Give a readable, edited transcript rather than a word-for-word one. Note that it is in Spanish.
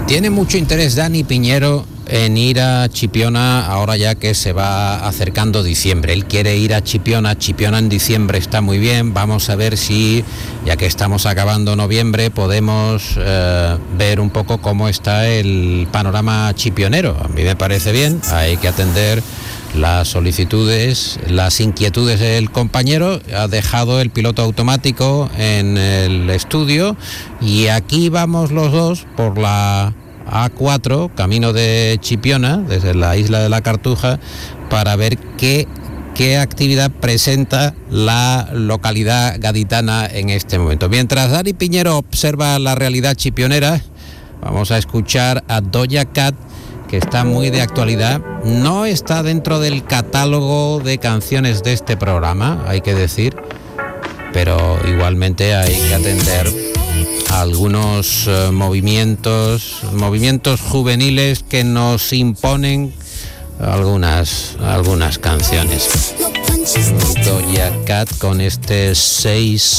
Tiene mucho interés Dani Piñero en ir a Chipiona ahora ya que se va acercando diciembre. Él quiere ir a Chipiona. Chipiona en diciembre está muy bien. Vamos a ver si, ya que estamos acabando noviembre, podemos ver un poco cómo está el panorama chipionero. A mí me parece bien. Hay que atender las solicitudes, las inquietudes del compañero. Ha dejado el piloto automático en el estudio y aquí vamos los dos por la A4, camino de Chipiona, desde la isla de la Cartuja, para ver qué actividad presenta la localidad gaditana en este momento. Mientras Dani Piñero observa la realidad chipionera, vamos a escuchar a Doja Cat, que está muy de actualidad. No está dentro del catálogo de canciones de este programa, hay que decir, pero igualmente hay que atender algunos movimientos juveniles que nos imponen algunas canciones. Doja Cat con este 6